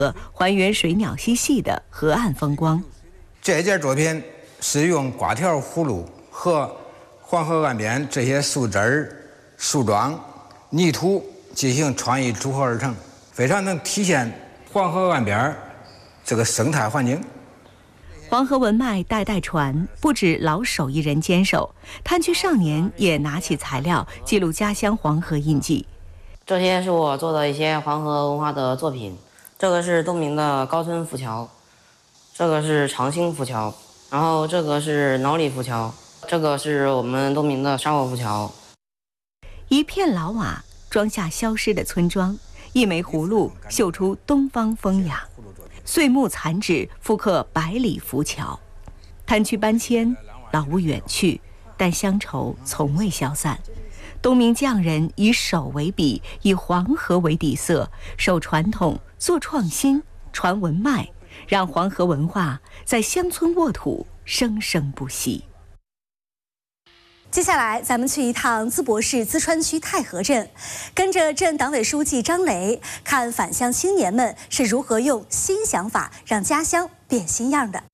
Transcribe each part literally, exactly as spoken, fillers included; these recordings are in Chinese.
还原水鸟嬉戏的河岸风光。 这件作品是用瓜条葫芦和黄河岸边这些树枝儿、树桩、泥土进行创意组合而成，非常能体现黄河岸边这个生态环境。 黄河文脉代代传，不止老手艺人坚守，滩区少年也拿起材料记录家乡黄河印记。 这些是我做的一些黄河文化的作品。这个是东明的高村浮桥，这个是长兴浮桥，然后这个是脑里浮桥，这个是我们东明的沙沃浮桥。 一片老瓦装下消失的村庄，一枚葫芦绣出东方风雅，碎木残纸复刻百里浮桥。滩区搬迁，老屋远去，但乡愁从未消散。东明匠人以手为笔，以黄河为底色，守传统，做创新，传文脉，让黄河文化在乡村沃土生生不息。 接下来，咱们去一趟淄博市淄川区太和镇，跟着镇党委书记张雷，看返乡青年们是如何用新想法让家乡变新样的。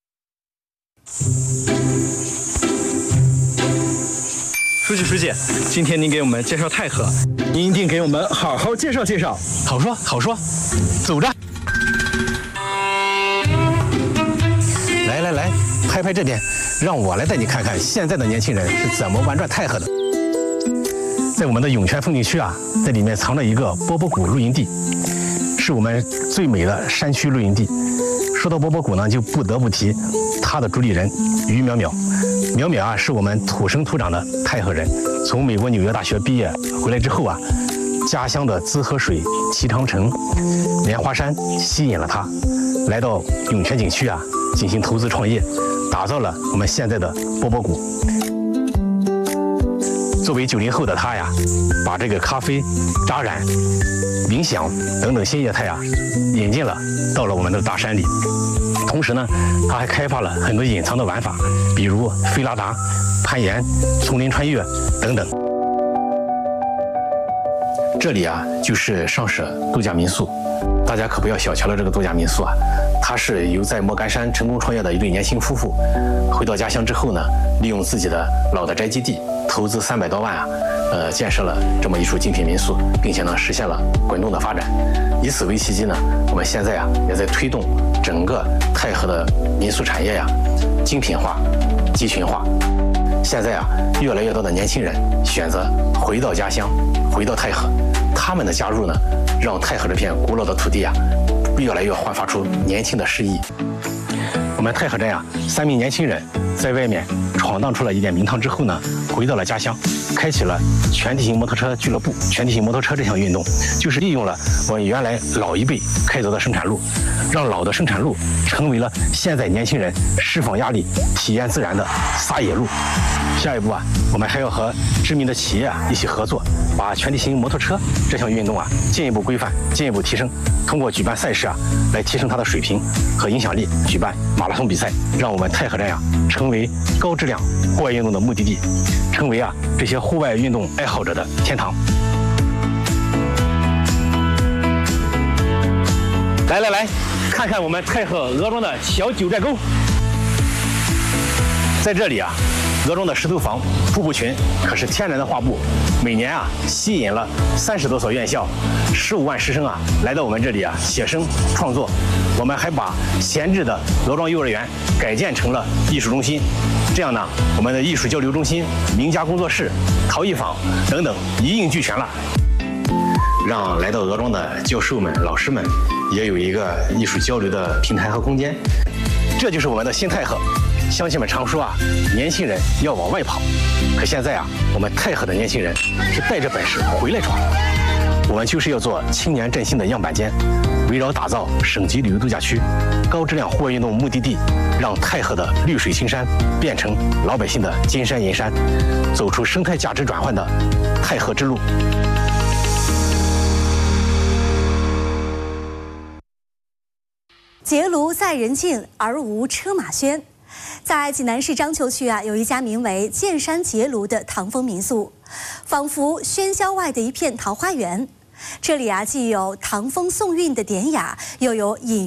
书记，书记，今天您给我们介绍太和，您一定给我们好好介绍介绍。好说好说，走着。 来来来，拍拍这边，让我来带你看看现在的年轻人是怎么玩转太和的。在我们的涌泉风景区啊，在里面藏着一个波波谷露营地，是我们最美的山区露营地。说到波波谷呢，就不得不提它的主理人于淼淼。淼淼啊，是我们土生土长的太和人，从美国纽约大学毕业回来之后啊，家乡的滋河水、齐长城、莲花山吸引了他，来到涌泉景区啊进行投资创业，打造了我们现在的波波谷。作为九零后的他呀，把这个咖啡、扎染、冥想等等新业态啊引进了到了我们的大山里。同时呢，他还开发了很多隐藏的玩法，比如飞拉达、攀岩、丛林穿越等等。这里啊，就是上舍度假民宿，大家可不要小瞧了这个度假民宿啊。它是由在莫干山成功创业的一对年轻夫妇，回到家乡之后呢，利用自己的老的宅基地，投资三百多万啊，呃，建设了这么一处精品民宿，并且呢，实现了滚动的发展。以此为契机呢，我们现在啊，也在推动整个太和的民宿产业呀，精品化、集群化。现在啊，越来越多的年轻人选择回到家乡，回到太和。他们的加入呢，让太和这片古老的土地啊，越来越焕发出年轻的诗意。我们太和镇啊，三名年轻人在外面闯荡出了一点名堂之后呢，回到了家乡，开启了全地形摩托车俱乐部。全地形摩托车这项运动，就是利用了我们原来老一辈开凿的生产路，让老的生产路成为了现在年轻人释放压力、体验自然的撒野路。下一步啊，我们还要和知名的企业啊一起合作，把全地形摩托车这项运动啊进一步规范、进一步提升，通过举办赛事啊，来提升它的水平和影响力，举办马拉松比赛，让我们太和镇呀成为高质量户外运动的目的地，成为啊这些户外运动爱好者的天堂。来来来，看看我们太和鹅庄的小九寨沟。在这里啊，鹅庄的石头坊、瀑布群可是天然的画布，每年啊吸引了三十多所院校、十五万师生啊来到我们这里啊写生创作。我们还把闲置的鹅庄幼儿园改建成了艺术中心，这样呢，我们的艺术交流中心、名家工作室、陶艺坊等等一应俱全了，让来到鹅庄的教授们、老师们也有一个艺术交流的平台和空间。这就是我们的新太和。乡亲们常说啊，年轻人要往外跑，可现在啊，我们太和的年轻人是带着本事回来闯。我们就是要做青年振兴的样板间，围绕打造省级旅游度假区、高质量户外运动目的地，让太和的绿水青山变成老百姓的金山银山，走出生态价值转换的太和之路。 结庐在人境，而无车马喧。在济南市章丘区啊，有一家名为“剑山结庐”的唐风民宿，仿佛喧嚣外的一片桃花源。 这里啊，既有唐风宋韵的典雅，又有隐